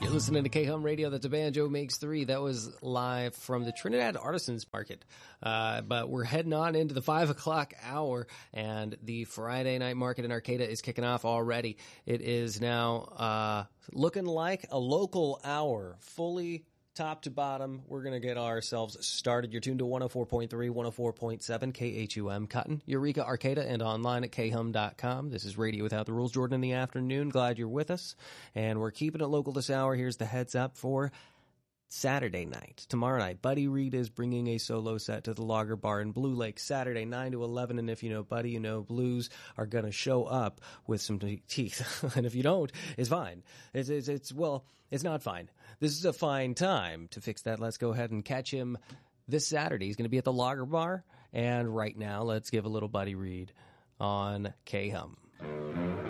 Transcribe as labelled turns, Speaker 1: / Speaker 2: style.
Speaker 1: You're listening to K-Hum Radio. That's a Banjo Makes Three. That was live from the Trinidad Artisans Market. But we're heading on into the 5 o'clock hour, and the Friday night market in Arcata is kicking off already. It is now looking like a local hour, fully top to bottom. We're going to get ourselves started. You're tuned to 104.3, 104.7, KHUM Cotton, Eureka, Arcata, and online at khum.com. This is Radio Without the Rules. Jordan in the afternoon. Glad you're with us. And we're keeping it local this hour. Here's the heads up for Saturday night. Tomorrow night, Buddy Reed is bringing a solo set to the Lager Bar in Blue Lake, Saturday, 9 to 11. And if you know Buddy, you know Blues are going to show up with some teeth. And if you don't, it's fine. It's not fine. This is a fine time to fix that. Let's go ahead and catch him this Saturday. He's going to be at the Lager Bar. And right now, let's give a little Buddy Reed on K-Hum.